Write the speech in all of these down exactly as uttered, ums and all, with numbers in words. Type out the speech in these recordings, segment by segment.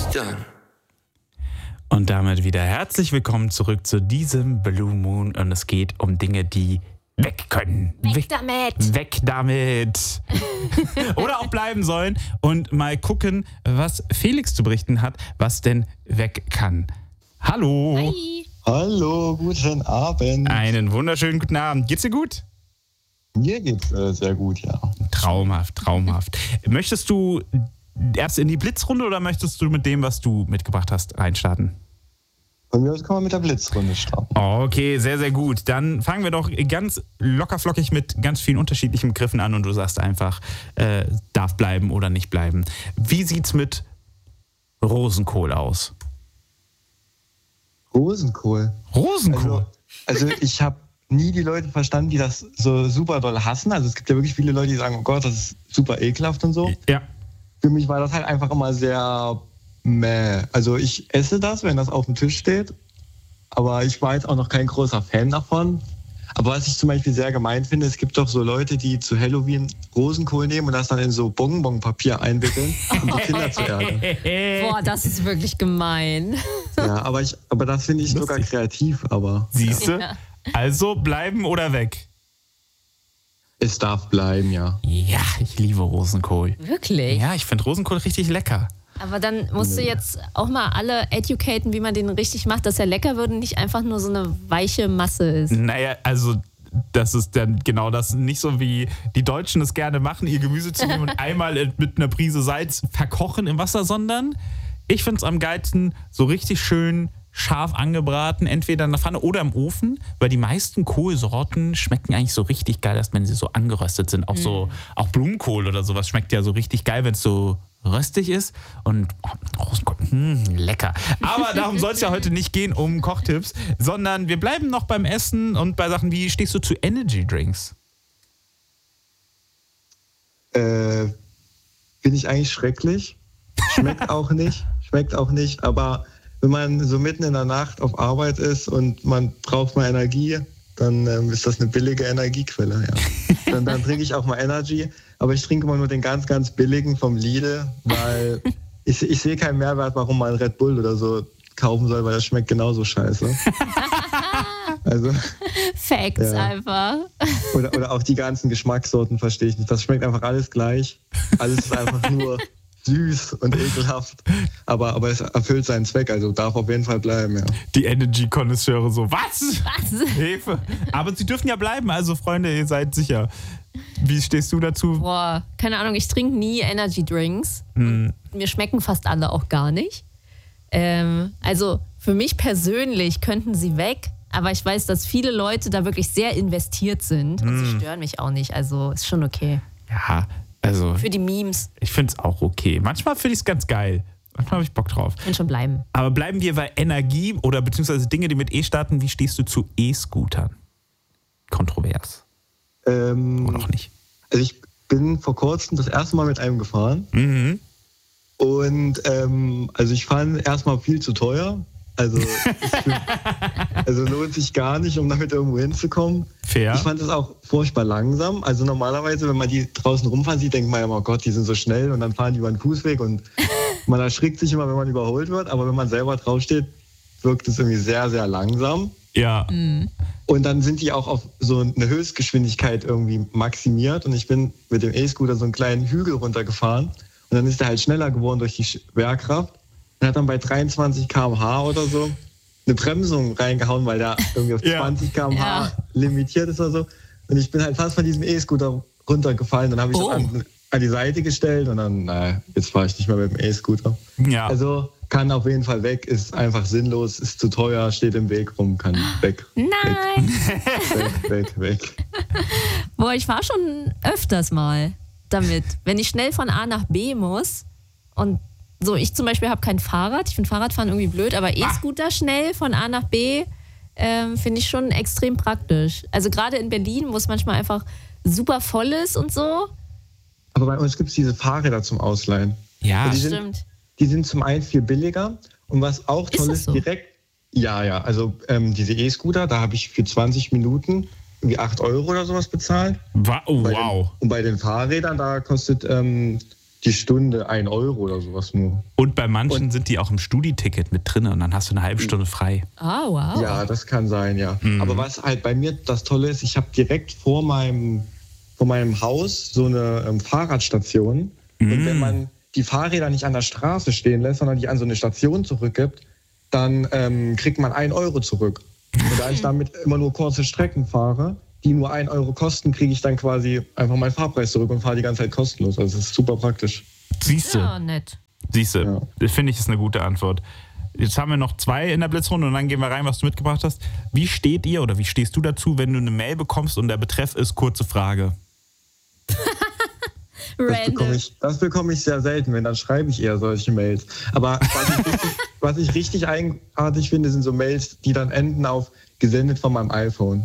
done. Und damit wieder herzlich willkommen zurück zu diesem Blue Moon. Und es geht um Dinge, die weg können. Weg, weg damit. Weg damit. Oder auch bleiben sollen. Und mal gucken, was Felix zu berichten hat, was denn weg kann. Hallo. Hi. Hallo, guten Abend. Einen wunderschönen guten Abend. Geht's dir gut? Mir geht's äh, sehr gut, ja. Traumhaft, traumhaft. Möchtest du erst in die Blitzrunde oder möchtest du mit dem, was du mitgebracht hast, reinstarten? Von mir aus kann man mit der Blitzrunde starten. Okay, sehr, sehr gut. Dann fangen wir doch ganz lockerflockig mit ganz vielen unterschiedlichen Begriffen an und du sagst einfach, äh, darf bleiben oder nicht bleiben. Wie sieht's mit Rosenkohl aus? Rosenkohl? Rosenkohl? Also, also ich habe nie die Leute verstanden, die das so super doll hassen. Also es gibt ja wirklich viele Leute, die sagen, oh Gott, das ist super ekelhaft und so. Ja. Für mich war das halt einfach immer sehr meh. Also ich esse das, wenn das auf dem Tisch steht. Aber ich war jetzt auch noch kein großer Fan davon. Aber was ich zum Beispiel sehr gemein finde, es gibt doch so Leute, die zu Halloween Rosenkohl nehmen und das dann in so Bonbonpapier einwickeln, um die Kinder zu ärgern. Boah, das ist wirklich gemein. Ja, aber, ich, aber das finde ich sogar kreativ. Aber Siehst du? Ja. Also bleiben oder weg? es darf bleiben, ja. Ja, ich liebe Rosenkohl. Wirklich? Ja, ich finde Rosenkohl richtig lecker. Aber dann musst du jetzt auch mal alle educaten, wie man den richtig macht, dass er lecker wird und nicht einfach nur so eine weiche Masse ist. Naja, also das ist dann genau das, nicht so wie die Deutschen es gerne machen, ihr Gemüse zu nehmen und einmal mit einer Prise Salz verkochen im Wasser, sondern ich finde es am geilsten so richtig schön scharf angebraten, entweder in der Pfanne oder im Ofen, weil die meisten Kohlsorten schmecken eigentlich so richtig geil, erst wenn sie so angeröstet sind. Auch so, auch Blumenkohl oder sowas schmeckt ja so richtig geil, wenn es so röstig ist und oh, Rosenkohl, mh, lecker. Aber darum soll es ja heute nicht gehen, um Kochtipps, sondern wir bleiben noch beim Essen und bei Sachen wie, stehst du zu Energy Drinks? Äh, finde ich eigentlich schrecklich. Schmeckt auch nicht. Schmeckt auch nicht, aber wenn man so mitten in der Nacht auf Arbeit ist und man braucht mal Energie, dann ähm, ist das eine billige Energiequelle, ja. Dann, dann trinke ich auch mal Energy, aber ich trinke immer nur den ganz, ganz billigen vom Lidl, weil ich, ich sehe keinen Mehrwert, warum man Red Bull oder so kaufen soll, weil das schmeckt genauso scheiße. Also, Facts ja. einfach. Oder, oder auch die ganzen Geschmackssorten verstehe ich nicht. Das schmeckt einfach alles gleich. Alles ist einfach nur süß und ekelhaft, aber, aber es erfüllt seinen Zweck, also darf auf jeden Fall bleiben, ja. Die Energy-Konnoisseure so, was? Was? Hilfe. Aber sie dürfen ja bleiben, also Freunde, ihr seid sicher. Wie stehst du dazu? Boah, keine Ahnung, ich trinke nie Energy Drinks. Hm. Mir schmecken fast alle auch gar nicht. Ähm, also für mich persönlich könnten sie weg, aber ich weiß, dass viele Leute da wirklich sehr investiert sind und sie stören mich auch nicht, also ist schon okay. Ja, also Für die Memes ich finde es auch okay. Manchmal finde ich es ganz geil. Manchmal habe ich Bock drauf. können schon bleiben. Aber bleiben wir bei Energie oder beziehungsweise Dinge, die mit E starten. Wie stehst du zu E-Scootern? Kontrovers. Ähm, Oder auch nicht? also ich bin vor kurzem das erste Mal mit einem gefahren Mhm. und ähm, also ich fand erstmal viel zu teuer. Also, ich find, also lohnt sich gar nicht, um damit irgendwo hinzukommen. Fair. Ich fand es auch furchtbar langsam. Also normalerweise, wenn man die draußen rumfahren sieht, denkt man ja immer, oh Gott, die sind so schnell und dann fahren die über den Fußweg und man erschrickt sich immer, wenn man überholt wird. Aber wenn man selber draufsteht, wirkt es irgendwie sehr, sehr langsam. Ja. Und dann sind die auch auf so eine Höchstgeschwindigkeit irgendwie maximiert. Und ich bin mit dem E-Scooter so einen kleinen Hügel runtergefahren. Und dann ist der halt schneller geworden durch die Schwerkraft. Und hat dann bei dreiundzwanzig Kilometer pro Stunde oder so eine Bremsung reingehauen, weil der irgendwie auf Ja. zwanzig Kilometer pro Stunde Ja. limitiert ist oder so. Und ich bin halt fast von diesem E-Scooter runtergefallen. Dann habe ich Oh. das an, an die Seite gestellt und dann, naja, jetzt fahre ich nicht mehr mit dem E-Scooter. Ja. Also kann auf jeden Fall weg, ist einfach sinnlos, ist zu teuer, steht im Weg rum, kann weg. Nein! Weg, weg, weg. Boah, ich war schon öfters mal damit. Wenn ich schnell von A nach B muss und so, ich zum Beispiel habe kein Fahrrad. Ich finde Fahrradfahren irgendwie blöd, aber E-Scooter schnell von A nach B ähm, finde ich schon extrem praktisch. Also gerade in Berlin, wo es manchmal einfach super voll ist und so. Aber bei uns gibt es diese Fahrräder zum Ausleihen. Ja. Die sind, Stimmt. die sind zum einen viel billiger und was auch Ist toll das ist, so? direkt, ja, ja, also ähm, diese E-Scooter, da habe ich für zwanzig Minuten irgendwie acht Euro oder sowas bezahlt. Wa- oh, Bei wow. Den, und bei den Fahrrädern, da kostet ähm, die Stunde ein Euro oder sowas nur. Und bei manchen Und- sind die auch im Studi-Ticket mit drin und dann hast du eine halbe Stunde frei. Ah, wow. Ja, das kann sein, ja. Mhm. Aber was halt bei mir das Tolle ist, ich habe direkt vor meinem, vor meinem Haus so eine ähm, Fahrradstation. Mhm. Und wenn man die Fahrräder nicht an der Straße stehen lässt, sondern die an so eine Station zurückgibt, dann ähm, kriegt man ein Euro zurück. Und da ich damit immer nur kurze Strecken fahre, die nur ein Euro kosten, kriege ich dann quasi einfach meinen Fahrpreis zurück und fahre die ganze Zeit kostenlos. Also das ist super praktisch. Siehst du, Ja, nett. siehst du. Ja. Das finde ich ist eine gute Antwort. Jetzt haben wir noch zwei in der Blitzrunde und dann gehen wir rein, was du mitgebracht hast. Wie steht ihr oder wie stehst du dazu, wenn du eine Mail bekommst und der Betreff ist kurze Frage? Das bekomme Random. ich, das bekomme ich sehr selten, wenn dann schreibe ich eher solche Mails. Aber was ich richtig, was ich richtig eigenartig finde, sind so Mails, die dann enden auf gesendet von meinem iPhone.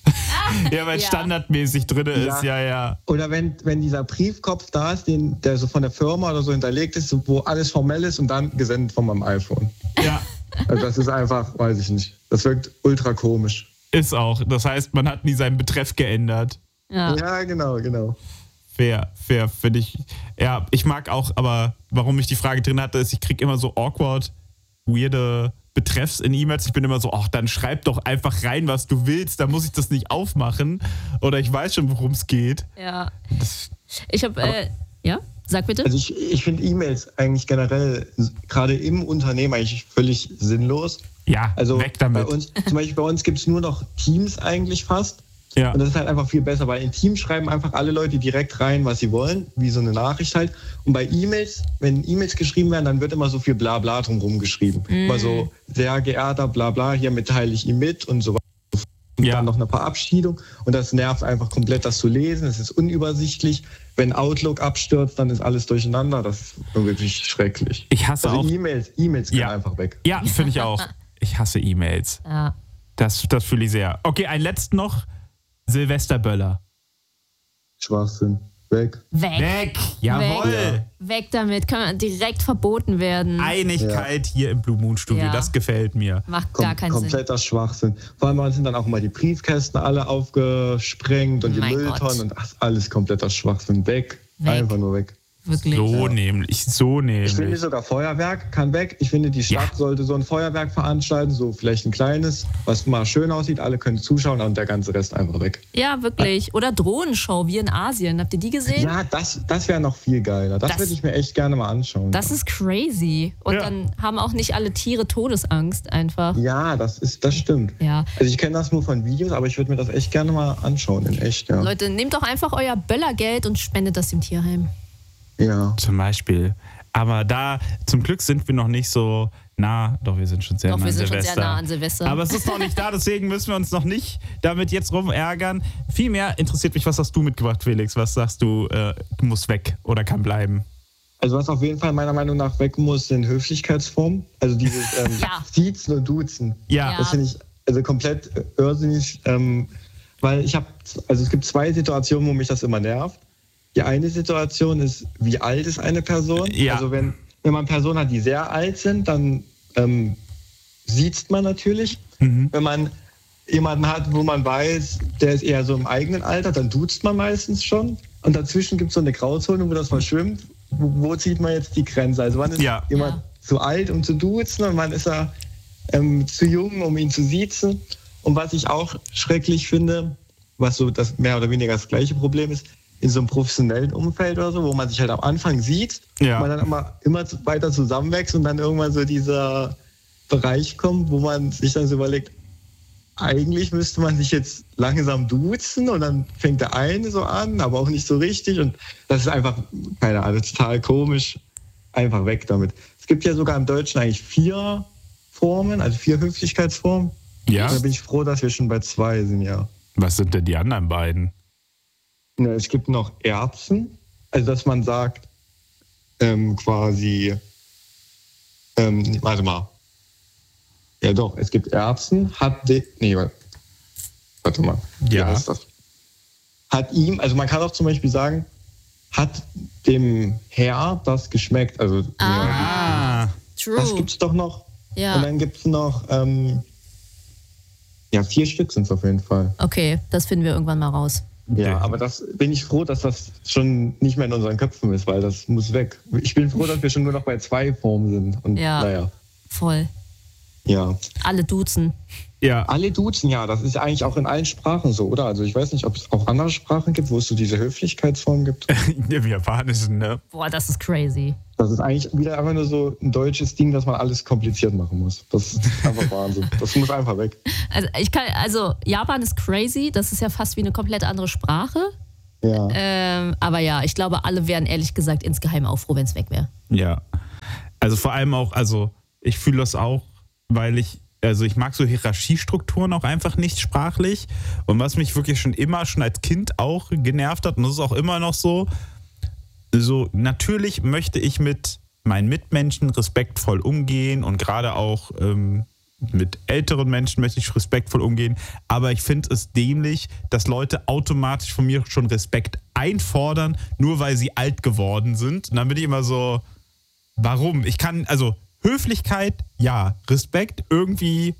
Ja, weil Ja. standardmäßig drin ist, ja, Ja. ja. Oder wenn, wenn dieser Briefkopf da ist, den, der so von der Firma oder so hinterlegt ist, so, wo alles formell ist und dann gesendet von meinem iPhone. Ja, Also das ist einfach, weiß ich nicht. Das wirkt ultra komisch. ist auch. Das heißt, man hat nie seinen Betreff geändert. Ja. Ja, genau, genau. Fair, fair, finde ich. Ja, ich mag auch, aber warum ich die Frage drin hatte, ist, ich kriege immer so awkward, weirde Betreffs in E-Mails. Ich bin immer so, ach, dann schreib doch einfach rein, was du willst, dann muss ich das nicht aufmachen. Oder ich weiß schon, worum es geht. ja. Das, Ich habe, äh, ja, sag bitte. Also ich, ich finde E-Mails eigentlich generell, gerade im Unternehmen, eigentlich völlig sinnlos. ja, Also weg damit. bei uns, zum Beispiel bei uns gibt es nur noch Teams eigentlich fast. Ja. Und das ist halt einfach viel besser, weil in Teams schreiben einfach alle Leute direkt rein, was sie wollen, wie so eine Nachricht halt. Und bei E-Mails, wenn E-Mails geschrieben werden, dann wird immer so viel Blabla drumherum geschrieben. Immer so, sehr geehrter Blabla, hiermit teile ich ihm mit und so weiter. Und Ja. dann noch eine Verabschiedung. Und das nervt einfach komplett, das zu lesen. Es ist unübersichtlich. Wenn Outlook abstürzt, dann ist alles durcheinander. Das ist wirklich schrecklich. Ich hasse Also auch. E-Mails, E-Mails gehen Ja. einfach weg. Ja, finde ich auch. Ich hasse E-Mails. Ja. Das, das fühle ich sehr. Okay, ein letzten noch. Silvesterböller. Schwachsinn. Weg. Weg. Weg! Jawohl! Weg. Weg damit. Kann direkt verboten werden. Einigkeit hier im Blue Moon Studio, Ja. das gefällt mir. Macht Kom gar keinen Sinn. kompletter Schwachsinn. Vor allem bei uns sind dann auch immer die Briefkästen alle aufgesprengt und die Mein Mülltonnen Gott. und ach, alles kompletter Schwachsinn. Weg. Weg. Einfach nur weg. Wirklich. So nämlich, so Ich finde nämlich. sogar Feuerwerk kann weg. Ich finde, die Stadt Ja. sollte so ein Feuerwerk veranstalten, so vielleicht ein kleines, was mal schön aussieht. Alle können zuschauen und der ganze Rest einfach weg. Ja, wirklich. Oder Drohnenshow wie in Asien. Habt ihr die gesehen? Ja, das, das wäre noch viel geiler. Das, Das- würde ich mir echt gerne mal anschauen. Das ist crazy. Und Ja. dann haben auch nicht alle Tiere Todesangst einfach. ja, das ist, das stimmt. Ja. Also ich kenne das nur von Videos, aber ich würde mir das echt gerne mal anschauen, in echt, ja. Leute, nehmt doch einfach euer Böllergeld und spendet das dem Tierheim. Ja. Zum Beispiel. Aber da, zum Glück sind wir noch nicht so nah. Doch, wir sind schon sehr Doch, nah wir an sind schon Silvester. sehr nah an Silvester. Aber es ist noch nicht da, deswegen müssen wir uns noch nicht damit jetzt rumärgern. Vielmehr interessiert mich, was hast du mitgebracht, Felix? Was sagst du, äh, muss weg oder kann bleiben? Also was auf jeden Fall meiner Meinung nach weg muss, sind Höflichkeitsformen. Also dieses ähm, Ja. Siezen und Duzen. Ja. Ja. Das finde ich also komplett äh, irrsinnig, ähm, weil ich habe, also es gibt zwei Situationen, wo mich das immer nervt. Die eine Situation ist, wie alt ist eine Person? Ja. Also wenn, wenn man Personen hat, die sehr alt sind, dann ähm, siezt man natürlich. Mhm. Wenn man jemanden hat, wo man weiß, der ist eher so im eigenen Alter, dann duzt man meistens schon. Und dazwischen gibt es so eine Grauzone, wo das verschwimmt. Wo, wo zieht man jetzt die Grenze? Also wann ist Ja. jemand Ja. zu alt, um zu duzen und wann ist er ähm, zu jung, um ihn zu siezen? Und was ich auch schrecklich finde, was so das mehr oder weniger das gleiche Problem ist, in so einem professionellen Umfeld oder so, wo man sich halt am Anfang sieht, Ja. man dann immer, immer weiter zusammenwächst und dann irgendwann so dieser Bereich kommt, wo man sich dann so überlegt, eigentlich müsste man sich jetzt langsam duzen und dann fängt der eine so an, aber auch nicht so richtig und das ist einfach, keine Ahnung, total komisch. Einfach weg damit. Es gibt ja sogar im Deutschen eigentlich vier Formen, also vier Höflichkeitsformen. Ja. Da bin ich froh, dass wir schon bei zwei sind, ja. Was sind denn die anderen beiden? Ja, es gibt noch Erbsen, also dass man sagt, ähm, quasi, ähm, warte mal. Ja doch, es gibt Erbsen, hat, de, nee, warte, warte mal, wie Ja. heißt das? Hat ihm, also man kann auch zum Beispiel sagen, hat dem Herr das geschmeckt, also ja, Ah, das True. gibt's doch noch. Ja. Und dann gibt's noch, ähm, ja, vier Stück sind es auf jeden Fall. Okay, das finden wir irgendwann mal raus. Ja, aber das bin ich froh, dass das schon nicht mehr in unseren Köpfen ist, weil das muss weg. Ich bin froh, dass wir schon nur noch bei zwei Formen sind. Und Ja. naja, Voll. ja. Alle duzen. Ja. Alle duzen, ja, das ist eigentlich auch in allen Sprachen so, oder? Also ich weiß nicht, ob es auch andere Sprachen gibt, wo es so diese Höflichkeitsform gibt. Im Japanischen, ne? Boah, das ist crazy. Das ist eigentlich wieder einfach nur so ein deutsches Ding, dass man alles kompliziert machen muss. Das ist einfach Wahnsinn. Das muss einfach weg. Also, ich kann, also Japan ist crazy, das ist ja fast wie eine komplett andere Sprache. Ja. Ähm, aber ja, ich glaube, alle wären ehrlich gesagt insgeheim auch froh, wenn es weg wäre. Ja. Also vor allem auch, also ich fühle das auch, weil ich, also ich mag so Hierarchiestrukturen auch einfach nicht sprachlich. Und was mich wirklich schon immer, schon als Kind auch genervt hat, und das ist auch immer noch so, so natürlich möchte ich mit meinen Mitmenschen respektvoll umgehen und gerade auch ähm, mit älteren Menschen möchte ich respektvoll umgehen, aber ich finde es dämlich, dass Leute automatisch von mir schon Respekt einfordern, nur weil sie alt geworden sind. Und dann bin ich immer so, warum? Ich kann, also Höflichkeit, ja, Respekt irgendwie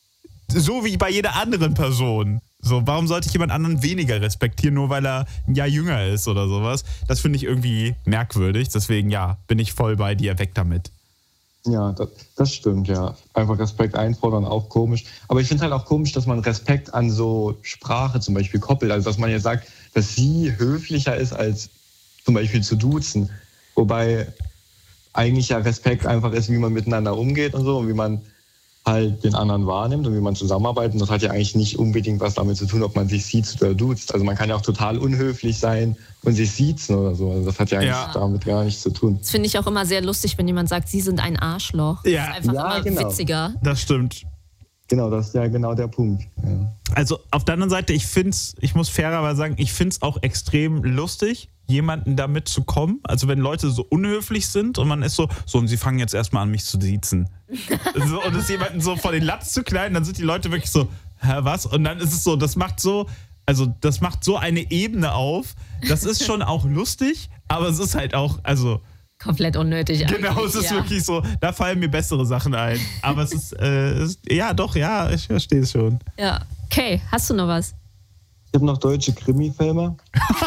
so wie bei jeder anderen Person. So, warum sollte ich jemand anderen weniger respektieren, nur weil er ein Jahr jünger ist oder sowas? Das finde ich irgendwie merkwürdig. Deswegen, ja, bin ich voll bei dir, weg damit. Ja, das, das stimmt, ja. Einfach Respekt einfordern, auch komisch. Aber ich finde halt auch komisch, dass man Respekt an so Sprache zum Beispiel koppelt. Also, dass man jetzt sagt, dass sie höflicher ist, als zum Beispiel zu duzen. Wobei eigentlich ja Respekt einfach ist, wie man miteinander umgeht und so und wie man halt den anderen wahrnimmt und wie man zusammenarbeitet. Und das hat ja eigentlich nicht unbedingt was damit zu tun, ob man sich sieht oder duzt. Also man kann ja auch total unhöflich sein und sich siezen oder so. Also das hat ja eigentlich Ja. damit gar nichts zu tun. Das finde ich auch immer sehr lustig, wenn jemand sagt, sie sind ein Arschloch. Ja. Das ist einfach Ja, immer genau. witziger. Das stimmt. Genau, das ist ja genau der Punkt. Ja. Also auf der anderen Seite, ich finde es, ich muss fairerweise sagen, ich finde es auch extrem lustig, jemanden damit zu kommen. Also wenn Leute so unhöflich sind und man ist so, so und sie fangen jetzt erstmal an, mich zu siezen. so, und es jemanden so vor den Latz zu knallen, dann sind die Leute wirklich so, hä, was? Und dann ist es so, das macht so, also das macht so eine Ebene auf. Das ist schon auch lustig, aber es ist halt auch, also Komplett unnötig. genau, eigentlich, es ist ja. wirklich so, da fallen mir bessere Sachen ein. Aber es ist, äh, es ist ja doch, ja, ich verstehe es schon. Ja. Okay, hast du noch was? Ich habe noch deutsche Krimi-Filme.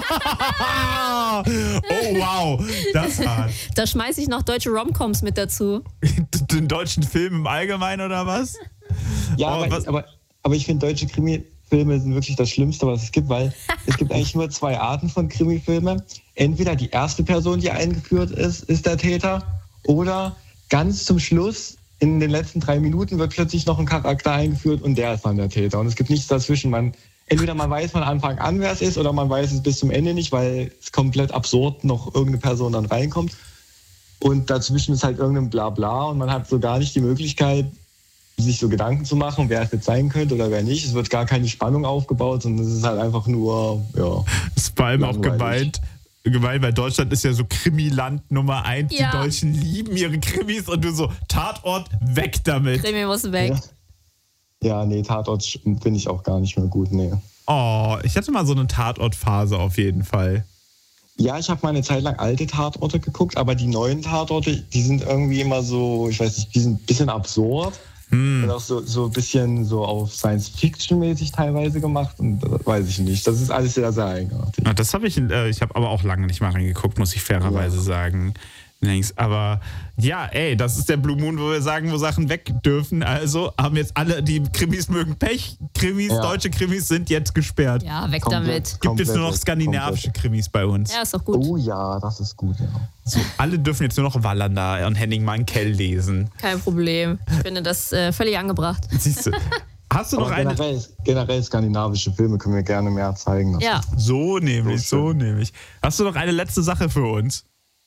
Oh wow, das war Da schmeiße ich noch deutsche Romcoms mit dazu. den deutschen Film im Allgemeinen oder was? Ja, Oh, aber, was- aber, aber ich finde, deutsche Krimi-Filme sind wirklich das Schlimmste, was es gibt, weil es gibt eigentlich nur zwei Arten von Krimi-Filmen. Entweder die erste Person, die eingeführt ist, ist der Täter, oder ganz zum Schluss, in den letzten drei Minuten, wird plötzlich noch ein Charakter eingeführt und der ist dann der Täter. Und es gibt nichts dazwischen. Man, entweder man weiß von Anfang an, wer es ist, oder man weiß es bis zum Ende nicht, weil es komplett absurd noch irgendeine Person dann reinkommt. Und dazwischen ist halt irgendein Blabla und man hat so gar nicht die Möglichkeit, sich so Gedanken zu machen, wer es jetzt sein könnte oder wer nicht. Es wird gar keine Spannung aufgebaut, sondern es ist halt einfach nur, ja. Es ist vor allem auch Langweilig. gemeint, gemeint, weil Deutschland ist ja so Krimiland Nummer eins. Ja. Die Deutschen lieben ihre Krimis und du so, Tatort, weg damit. Krimi muss weg. Ja, nee, Tatort finde ich auch gar nicht mehr gut, nee. Oh, ich hatte mal so eine Tatortphase auf jeden Fall. Ja, ich habe mal eine Zeit lang alte Tatorte geguckt, aber die neuen Tatorte, die sind irgendwie immer so, ich weiß nicht, die sind ein bisschen absurd. Hm. Und auch so, so ein bisschen so auf Science-Fiction-mäßig teilweise gemacht. Und das weiß ich nicht. Das ist alles sehr, sehr eigenartig. Ah, das habe ich, äh, ich habe aber auch lange nicht mal reingeguckt, muss ich fairerweise Ja. sagen. Längst. Aber ja, ey, das ist der Blue Moon, wo wir sagen, wo Sachen weg dürfen. Also haben jetzt alle, die Krimis mögen Pech. Krimis, Ja. deutsche Krimis sind jetzt gesperrt. Ja, weg Komplett. damit. Gibt jetzt Komplett nur noch weg, skandinavische komplett. Krimis bei uns. Ja, ist doch gut. Oh ja, das ist gut, ja. So, alle dürfen jetzt nur noch Wallander und Henning Mankell lesen. Kein Problem. Ich finde das äh, völlig angebracht. Siehst du? Hast du noch Aber eine? generell, generell skandinavische Filme können wir gerne mehr zeigen. Das Ja. So nämlich, So so nämlich. Hast du noch eine letzte Sache für uns?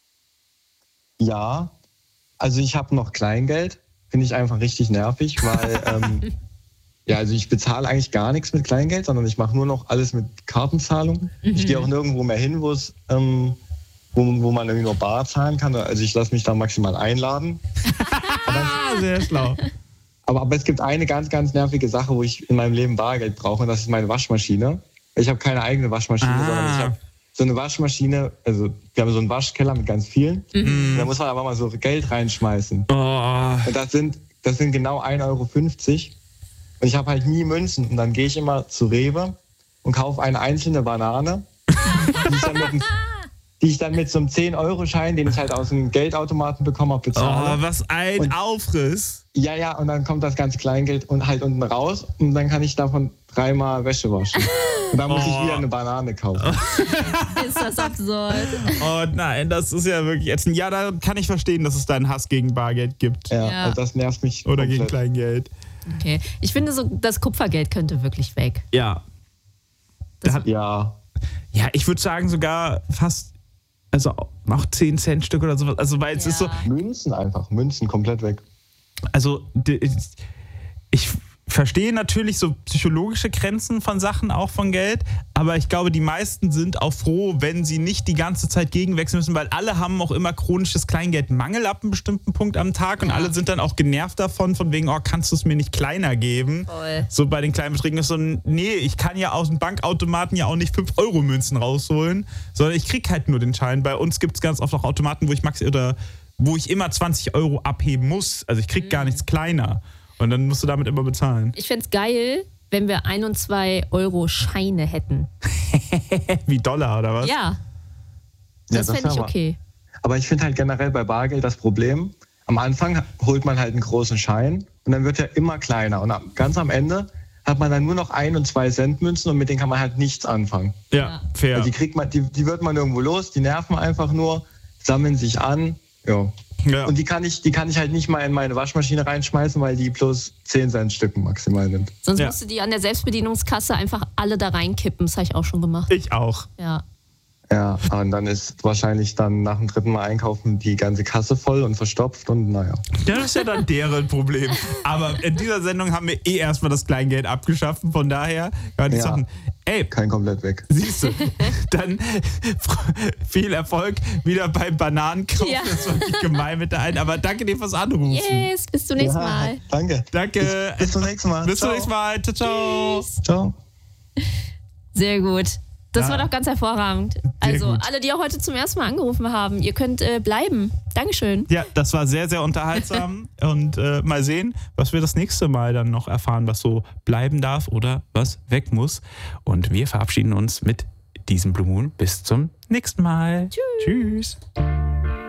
Ja, also ich habe noch Kleingeld. Finde ich einfach richtig nervig, weil ähm, ja, also ich bezahle eigentlich gar nichts mit Kleingeld, sondern ich mache nur noch alles mit Kartenzahlung. Ich gehe auch nirgendwo mehr hin, wo es ähm, wo, wo man irgendwie nur bar zahlen kann. Also ich lasse mich da maximal einladen. Ah, sehr schlau. Aber, aber es gibt eine ganz, ganz nervige Sache, wo ich in meinem Leben Bargeld brauche, und das ist meine Waschmaschine. Ich habe keine eigene Waschmaschine, Ah. sondern ich habe so eine Waschmaschine, also wir haben so einen Waschkeller mit ganz vielen. Und da muss man aber mal so Geld reinschmeißen. Oh, Und das sind, das sind genau ein Euro fünfzig. Und ich habe halt nie Münzen. Und dann gehe ich immer zu Rewe, und kaufe eine einzelne Banane, die ich dann mit, einem- die ich dann mit so einem zehn-Euro-Schein, den ich halt aus dem Geldautomaten bekommen habe, bezahle. Oh, was ein Und- Aufriss. Ja, ja, und dann kommt das ganze Kleingeld und halt unten raus und dann kann ich davon dreimal Wäsche waschen. Und dann muss Oh. ich wieder eine Banane kaufen. Ist das absurd. Oh nein, das ist ja wirklich ätzend. Ja, da kann ich verstehen, dass es da einen Hass gegen Bargeld gibt. Ja, Ja. also das nervt mich. Oder komplett. gegen Kleingeld. Okay. Ich finde, so das Kupfergeld könnte wirklich weg. Ja. Das- Da hat, Ja, ja, ich würde sagen sogar fast, also auch zehn Cent Stück oder sowas. Also weil es Ja. ist so, Münzen einfach, Münzen komplett weg. also d- ich verstehe natürlich so psychologische Grenzen von Sachen, auch von Geld, aber ich glaube, die meisten sind auch froh, wenn sie nicht die ganze Zeit gegenwechseln müssen, weil alle haben auch immer chronisches Kleingeldmangel ab einem bestimmten Punkt am Tag und Ja. alle sind dann auch genervt davon, von wegen, oh, kannst du es mir nicht kleiner geben? Voll. So bei den kleinen Beträgen ist so, ein, nee, ich kann ja aus dem Bankautomaten ja auch nicht fünf Euro Münzen rausholen, sondern ich krieg halt nur den Schein. Bei uns gibt es ganz oft auch Automaten, wo ich max oder wo ich immer zwanzig Euro abheben muss. Also ich krieg gar nichts kleiner. Und dann musst du damit immer bezahlen. Ich fände es geil, wenn wir ein- und zwei Euro Scheine hätten. Wie Dollar oder was? Ja, Ja, das fände ich aber- okay. Aber ich finde halt generell bei Bargeld das Problem, am Anfang holt man halt einen großen Schein und dann wird er immer kleiner. Und am- ganz am Ende hat man dann nur noch ein und zwei Cent Münzen und mit denen kann man halt nichts anfangen. Ja, Ja. fair. Also die kriegt man, die, die wird man irgendwo los, die nerven einfach nur, sammeln sich an. Ja. ja. Und die kann ich, die kann ich halt nicht mal in meine Waschmaschine reinschmeißen, weil die bloß zehn Cent Stücken maximal nimmt. Sonst Ja. musst du die an der Selbstbedienungskasse einfach alle da reinkippen. Das habe ich auch schon gemacht. Ich auch. Ja. Ja, und dann ist wahrscheinlich dann nach dem dritten Mal einkaufen die ganze Kasse voll und verstopft und naja. Das ist ja dann deren Problem. Aber in dieser Sendung haben wir eh erstmal das Kleingeld abgeschafft. Von daher kann ich Ja. sagen, ey, Kein komplett weg. siehst du, dann viel Erfolg wieder beim Bananenkauf. Ja. Das war wirklich gemein mit der einen. Aber danke dir fürs Anrufen. Yes, bis zum nächsten Ja, Mal. danke. Danke. Bis zum nächsten Mal. Bis zum Ciao. nächsten Mal. Ciao, ciao. Ciao. Sehr gut. Das Ja. war doch ganz hervorragend. Also gut. alle, die auch heute zum ersten Mal angerufen haben, ihr könnt äh, bleiben. Dankeschön. Ja, das war sehr, sehr unterhaltsam. Und äh, mal sehen, was wir das nächste Mal dann noch erfahren, was so bleiben darf oder was weg muss. Und wir verabschieden uns mit diesem Blue Moon. Bis zum nächsten Mal. Tschüss. Tschüss.